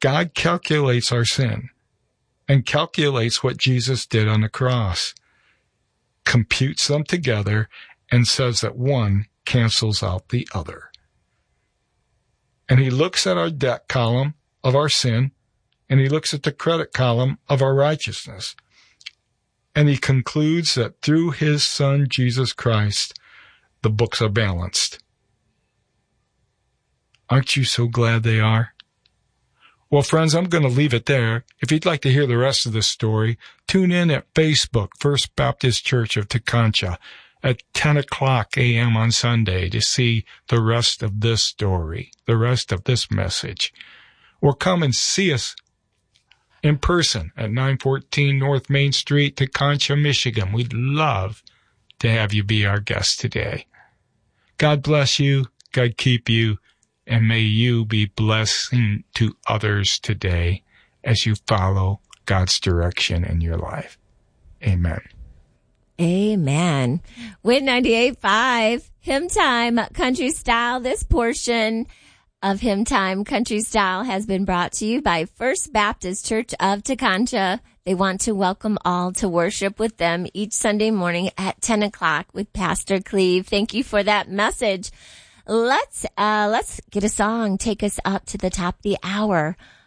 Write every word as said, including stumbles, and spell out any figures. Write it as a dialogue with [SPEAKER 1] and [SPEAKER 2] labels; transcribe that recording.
[SPEAKER 1] God calculates our sin and calculates what Jesus did on the cross, computes them together, and says that one cancels out the other. And he looks at our debt column of our sin, and he looks at the credit column of our righteousness. And he concludes that through his Son, Jesus Christ, the books are balanced. Aren't you so glad they are? Well, friends, I'm going to leave it there. If you'd like to hear the rest of this story, tune in at Facebook, First Baptist Church of Tekonsha, at ten o'clock a.m. on Sunday to see the rest of this story, the rest of this message. Or come and see us in person at nine fourteen North Main Street, Tekonsha, Michigan. We'd love to have you be our guest today. God bless you. God keep you. And may you be blessing to others today as you follow God's direction in your life. Amen.
[SPEAKER 2] Amen. With ninety-eight point five, Hymn Time Country Style, this portion of Hymn Time Country Style has been brought to you by First Baptist Church of Tekonsha. They want to welcome all to worship with them each Sunday morning at ten o'clock with Pastor Cleve. Thank you for that message. Let's, uh, let's get a song, take us up to the top of the hour